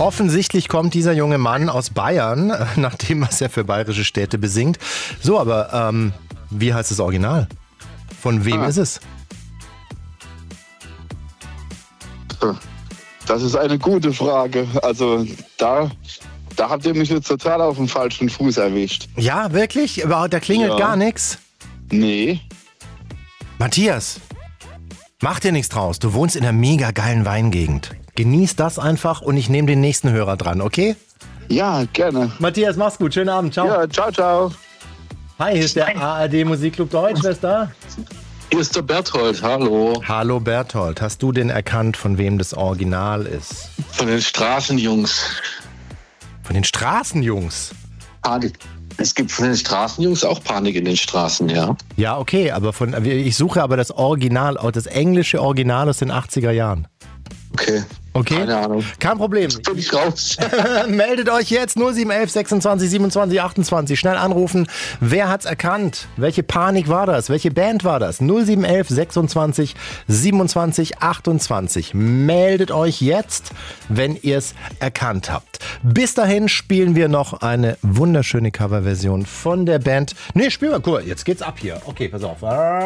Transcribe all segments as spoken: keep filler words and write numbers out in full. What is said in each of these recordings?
Offensichtlich kommt dieser junge Mann aus Bayern, nach dem, was er für bayerische Städte besingt. So, aber ähm, wie heißt das Original? Von wem Ah. ist es? Das ist eine gute Frage. Also da, da habt ihr mich jetzt total auf dem falschen Fuß erwischt. Ja, wirklich? Aber da klingelt Ja. gar nichts. Nee. Matthias, mach dir nichts draus. Du wohnst in einer mega geilen Weingegend. Genieß das einfach und ich nehme den nächsten Hörer dran, okay? Ja, gerne. Matthias, mach's gut. Schönen Abend. Ciao. Ja, ciao, ciao. Hi, hier ist der A R D Musikclub Deutsch. Wer ist da? Hier ist der Berthold, hallo. Hallo Berthold. Hast du denn erkannt, von wem das Original ist? Von den Straßenjungs. Von den Straßenjungs? Panik. Es gibt von den Straßenjungs auch Panik in den Straßen, ja. Ja, okay, aber von, ich suche aber das Original, das englische Original aus den achtziger Jahren. Okay. Okay? Keine Ahnung. Kein Problem. Bin ich raus. Meldet euch jetzt null sieben eins eins sechsundzwanzig siebenundzwanzig achtundzwanzig. Schnell anrufen. Wer hat's erkannt? Welche Panik war das? Welche Band war das? null sieben eins eins sechsundzwanzig siebenundzwanzig achtundzwanzig. Meldet euch jetzt, wenn ihr es erkannt habt. Bis dahin spielen wir noch eine wunderschöne Coverversion von der Band. Nee, spielen wir. Guck mal, jetzt geht's ab hier. Okay, pass auf. A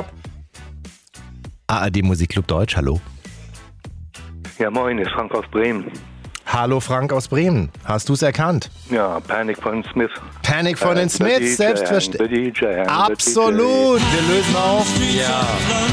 R D Musikclub Deutsch, hallo. Ja, moin, ist Frank aus Bremen. Hallo Frank aus Bremen. Hast du es erkannt? Ja, Panic von Smith. Panic von den Äh, Smiths, the D J, selbstverständlich. the D J, the Absolut. Wir lösen auf. Ja.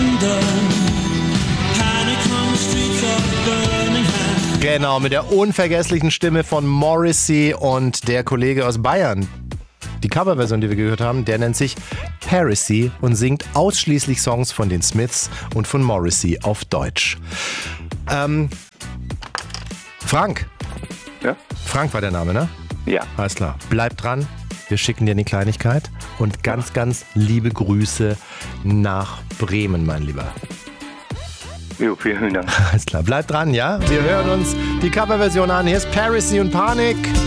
Genau, mit der unvergesslichen Stimme von Morrissey und der Kollege aus Bayern. Die Coverversion, die wir gehört haben, der nennt sich Parissy und singt ausschließlich Songs von den Smiths und von Morrissey auf Deutsch. Ähm, Frank. Ja? Frank war der Name, ne? Ja. Alles klar. Bleib dran. Wir schicken dir eine Kleinigkeit und ganz, ganz liebe Grüße nach Bremen, mein Lieber. Jo, vielen Dank. Alles klar. Bleib dran, ja? Wir hören uns die Coverversion an. Hier ist Parissy und Panik.